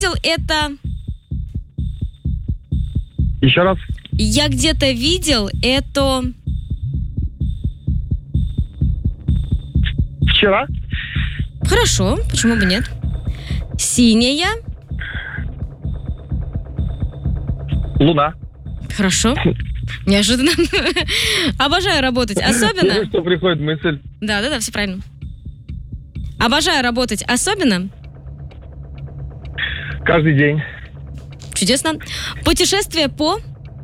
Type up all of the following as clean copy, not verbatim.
Это... Еще раз. Я где-то видел это... Вчера. Хорошо, почему бы нет? Синяя. Луна. Хорошо. Неожиданно. Обожаю работать. Особенно... Первое, что приходит мысль. Да, все правильно. Обожаю работать. Особенно... Каждый день. Чудесно. Путешествие по...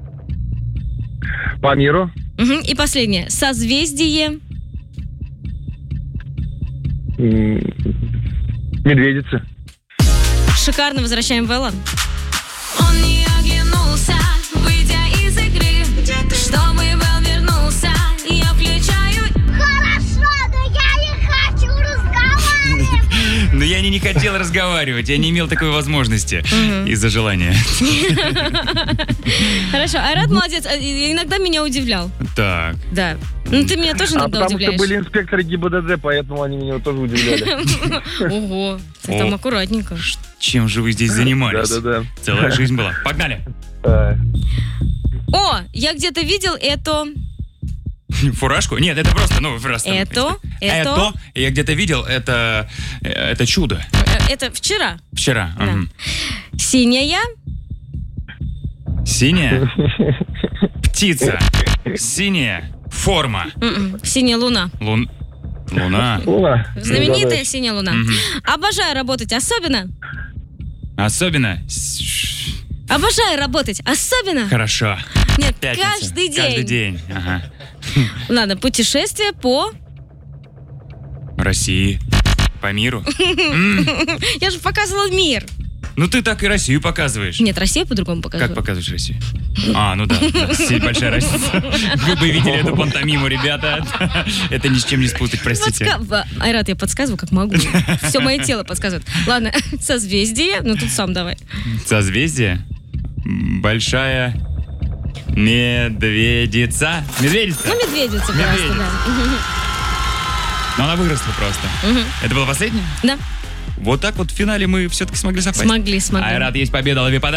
По миру. Угу. И последнее. Созвездие... Медведицы. Шикарно, возвращаем Вэлла. Он не оглянулся, выйдя из игры, чтобы Вэл вернулся, я включаю. Хорошо, но я не хочу разговаривать. Но я не хотел разговаривать, я не имел такой возможности из-за желания. Хорошо, Айрат молодец. Иногда меня удивлял. Так. Да. Ну, ты меня тоже иногда потому удивляешь. что были инспекторы ГИБДД, поэтому они меня тоже удивляли. Ого, ты там аккуратненько. Чем же вы здесь занимались? Да. Целая жизнь была. Погнали. О, я где-то видел это... Фуражку? Нет, это просто, просто. Это. Я где-то видел, это чудо. Это вчера. Вчера. Да. Мгм. Синяя. Синяя птица. Синяя форма. Синяя луна. Луна. Луна. Знаменитая синяя луна. Обожаю работать. Особенно. Особенно. Обожаю работать. Особенно. Хорошо. Нет, Пятница. каждый день. Каждый день. Ага. Ладно, путешествие по... России. По миру. Я же показывала мир. Ну ты так и Россию показываешь. Нет, Россия по-другому показывает. Как показываешь Россию? Ну да. Большая разница. Вы бы видели эту пантомиму, ребята. Это ни с чем не спутать, простите. Айрат, я подсказываю, как могу. Все мое тело подсказывает. Ладно, созвездие. Ну тут сам давай. Созвездие. Большая медведица. Медведица. Ну, медведица просто, Медведица. да. Но она выросла просто. Это было последнее? Да, Вот так вот в финале мы все-таки смогли совпасть. смогли. Айрат, есть победа, лови подарок.